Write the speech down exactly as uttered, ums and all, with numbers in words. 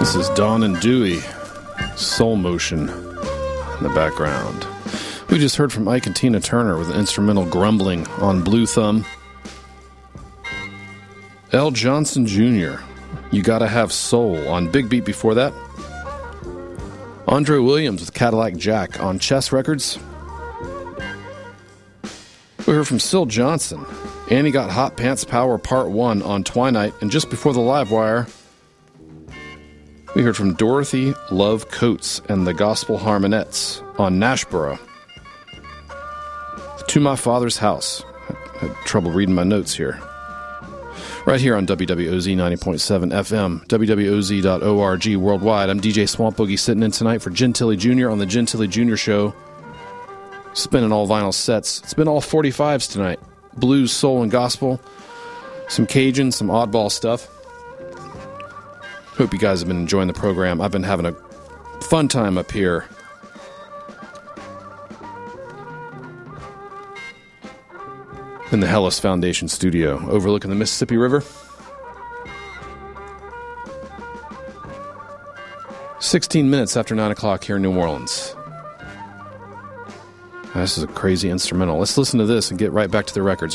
This is Dawn and Dewey, Soul Motion in the background. We just heard from Ike and Tina Turner with an instrumental Grumbling on Blue Thumb. L. Johnson Junior, You Gotta Have Soul on Big Beat before that. Andre Williams with Cadillac Jack on Chess Records. We heard from Syl Johnson, Annie Got Hot Pants Power Part one on Twilight, and just before the Live Wire, we heard from Dorothy Love Coates and the Gospel Harmonettes on Nashborough. To My Father's House. I had trouble reading my notes here. Right here on W W O Z ninety point seven F M, W W O Z dot org worldwide. I'm D J Swamp Boogie sitting in tonight for Gentilly Junior on the Gentilly Junior Show. Spinning all vinyl sets. It's been all forty-fives tonight. Blues, soul, and gospel. Some Cajun, some oddball stuff. Hope you guys have been enjoying the program. I've been having a fun time up here. In the Hellas Foundation studio, overlooking the Mississippi River. sixteen minutes after nine o'clock here in New Orleans. This is a crazy instrumental. Let's listen to this and get right back to the records.